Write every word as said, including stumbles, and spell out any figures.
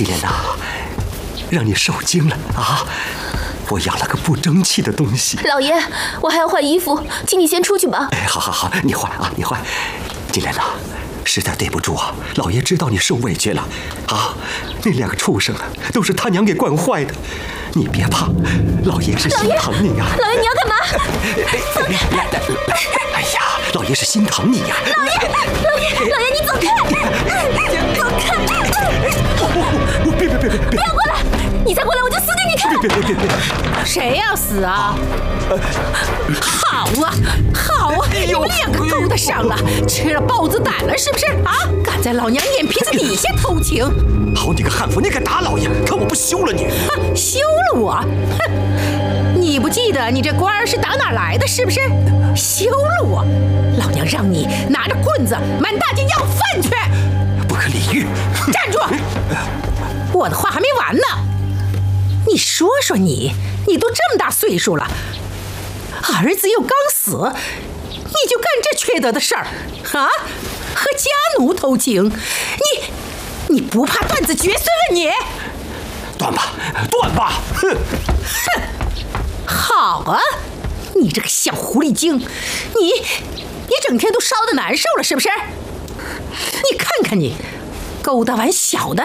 今天呐，让你受惊了啊！我养了个不争气的东西。 老爷，我还要换衣服，请你先出去吧。 哎，好好好，你换啊，你换。金莲呐，实在对不住啊，老爷知道你受委屈了啊。那两个畜生啊，都是他娘给惯坏的。你别怕，老爷是心疼你呀、啊。 老爷，你要干嘛？ 走开！哎呀，老爷是心疼你呀、啊。 老爷，老爷，老爷，你走开！走开！ 别别别别！ 不要过来！你再过来，我就死给你看！ 别别别别！ 谁要死啊？好啊，好啊！你们两个勾搭上了，吃了豹子胆了是不是啊？敢在老娘眼皮子底下偷情！ 好你个悍妇，你敢打老爷，看我不休了你！ 哼，休了我！哼，你不记得你这官儿是打哪来的是不是？休了我！老娘让你拿着棍子满大街要饭去！ 不可理喻！ 站住！我的话还没完呢。你说说你，你都这么大岁数了，儿子又刚死，你就干这缺德的事儿啊？和家奴偷情，你你不怕断子绝孙了你？ 断吧，断吧！哼哼，好啊，你这个小狐狸精，你你整天都烧得难受了是不是？你看看你，勾搭完小的，